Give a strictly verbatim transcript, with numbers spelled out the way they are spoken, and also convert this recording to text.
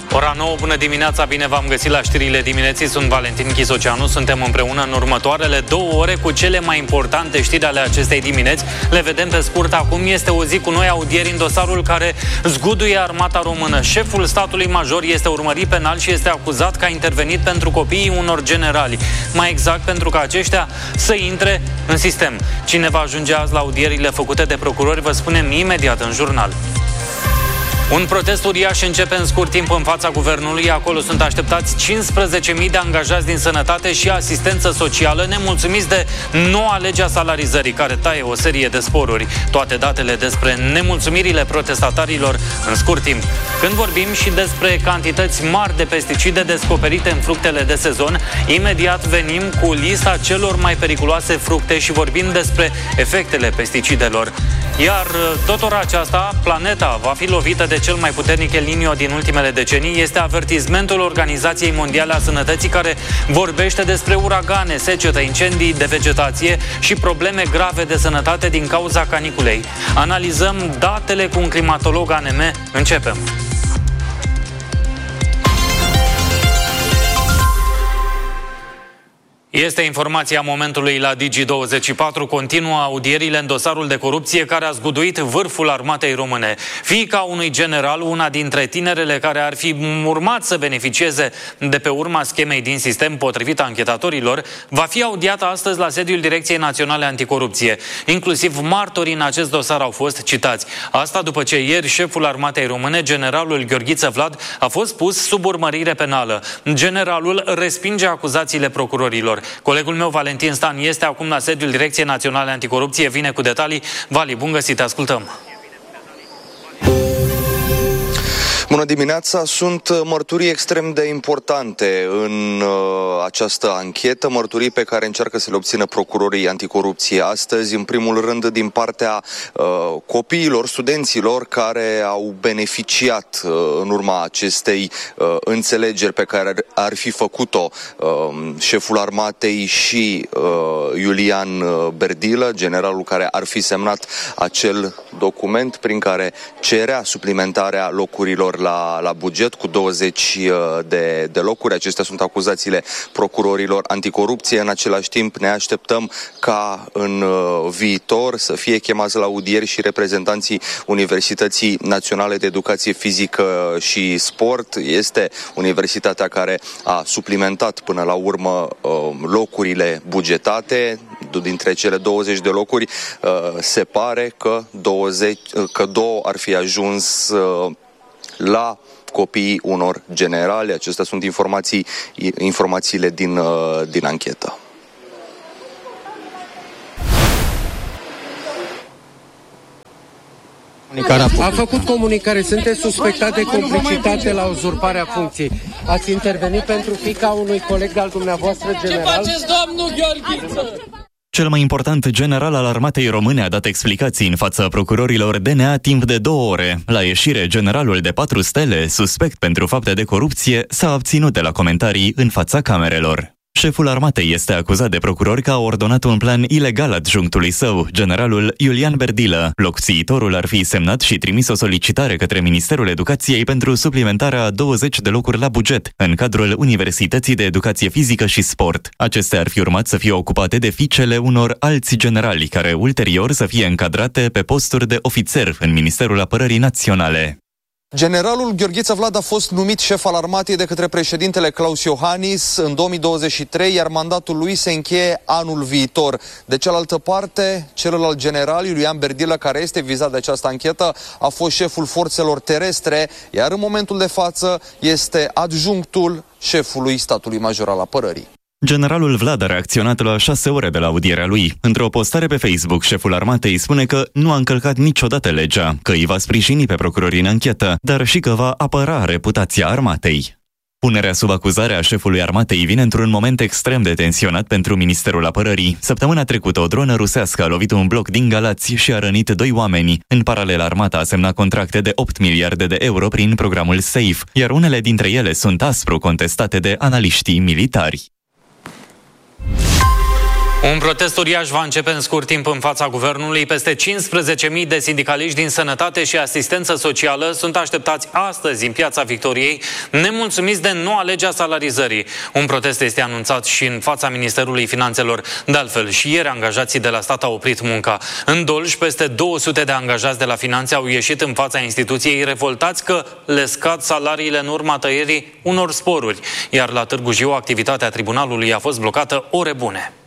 Ora nouă, bună dimineața, bine v-am găsit la știrile dimineții, sunt Valentin Chisoceanu, suntem împreună în următoarele două ore cu cele mai importante știri ale acestei dimineți. Le vedem pe scurt acum, este o zi cu noi audieri în dosarul care zguduie armata română. Șeful statului major este urmărit penal și este acuzat că a intervenit pentru copiii unor generali, mai exact pentru ca aceștia să intre în sistem. Cine va ajunge azi la audierile făcute de procurori, vă spunem imediat în jurnal. Un protest uriaș începe în scurt timp în fața guvernului. Acolo sunt așteptați cincisprezece mii de angajați din sănătate și asistență socială, nemulțumiți de noua lege a salarizării, care taie o serie de sporuri. Toate datele despre nemulțumirile protestatarilor în scurt timp. Când vorbim și despre cantități mari de pesticide descoperite în fructele de sezon, imediat venim cu lista celor mai periculoase fructe și vorbim despre efectele pesticidelor. Iar tot ora aceasta, planeta va fi lovită de cel mai puternic El Niño din ultimele decenii. Este avertismentul Organizației Mondiale a Sănătății, care vorbește despre uragane, secetă, incendii de vegetație și probleme grave de sănătate din cauza caniculei. Analizăm datele cu un climatolog A N M. Începem! Este informația momentului la Digi douăzeci și patru. Continuă audierile în dosarul de corupție care a zguduit vârful armatei române. Fiica unui general, una dintre tinerele care ar fi urmat să beneficieze de pe urma schemei din sistem, potrivit anchetatorilor, va fi audiată astăzi la sediul Direcției Naționale Anticorupție. Inclusiv martorii în acest dosar au fost citați. Asta după ce ieri șeful armatei române, generalul Gheorghiță Vlad, a fost pus sub urmărire penală. Generalul respinge acuzațiile procurorilor. Colegul meu, Valentin Stan, este acum la sediul Direcției Naționale Anticorupție, vine cu detalii. Vali, bun găsit, te ascultăm! Bună dimineața! Sunt mărturii extrem de importante în uh, această anchetă, mărturii pe care încearcă să le obțină procurorii anticorupție astăzi, în primul rând din partea uh, copiilor, studenților care au beneficiat uh, în urma acestei uh, înțelegeri pe care ar, ar fi făcut-o uh, șeful armatei și uh, Iulian Berdilă, generalul care ar fi semnat acel document prin care cerea suplimentarea locurilor La, la buget cu douăzeci de, de locuri. Acestea sunt acuzațiile procurorilor anticorupție. În același timp ne așteptăm ca în viitor să fie chemați la audieri și reprezentanții Universității Naționale de Educație Fizică și Sport. Este universitatea care a suplimentat până la urmă locurile bugetate. Dintre cele douăzeci de locuri se pare că, douăzeci, că două ar fi ajuns la copiii unor generali. Acestea sunt informații, informațiile din, din anchetă. A făcut comunicare, sunteți suspectat de complicitate la uzurparea funcției. Ați intervenit pentru fiica unui coleg al dumneavoastră general? Ce faceți, domnul Gheorghiță? Cel mai important general al armatei române a dat explicații în fața procurorilor D N A timp de două ore. La ieșire, generalul de patru stele, suspect pentru fapte de corupție, s-a abținut de la comentarii în fața camerelor. Șeful armatei este acuzat de procurori că a ordonat un plan ilegal adjunctului său, generalul Iulian Berdilă. Locțiitorul ar fi semnat și trimis o solicitare către Ministerul Educației pentru suplimentarea a douăzeci de locuri la buget, în cadrul Universității de Educație Fizică și Sport. Acestea ar fi urmat să fie ocupate de fiicele unor alți generali, care ulterior să fie încadrate pe posturi de ofițer în Ministerul Apărării Naționale. Generalul Gheorghiță Vlad a fost numit șef al armatei de către președintele Klaus Iohannis în două mii douăzeci și trei, iar mandatul lui se încheie anul viitor. De cealaltă parte, celălalt general, Iulian Berdilă, care este vizat de această anchetă, a fost șeful forțelor terestre, iar în momentul de față este adjunctul șefului statului major al apărării. Generalul Vlad a reacționat la șase ore de la audierea lui. Într-o postare pe Facebook, șeful armatei spune că nu a încălcat niciodată legea, că îi va sprijini pe procurorii în anchetă, dar și că va apăra reputația armatei. Punerea sub acuzare a șefului armatei vine într-un moment extrem de tensionat pentru Ministerul Apărării. Săptămâna trecută, o dronă rusească a lovit un bloc din Galați și a rănit doi oameni. În paralel, armata a semnat contracte de opt miliarde de euro prin programul SAFE, iar unele dintre ele sunt aspru contestate de analiștii militari. Un protest uriaș va începe în scurt timp în fața guvernului. Peste cincisprezece mii de sindicaliști din sănătate și asistență socială sunt așteptați astăzi în Piața Victoriei, nemulțumiți de noua lege a salarizării. Un protest este anunțat și în fața Ministerului Finanțelor. De altfel, și ieri angajații de la stat au oprit munca. În Dolj, peste două sute de angajați de la Finanțe au ieșit în fața instituției revoltați că le scad salariile în urma tăierii unor sporuri. Iar la Târgu Jiu, activitatea tribunalului a fost blocată ore bune.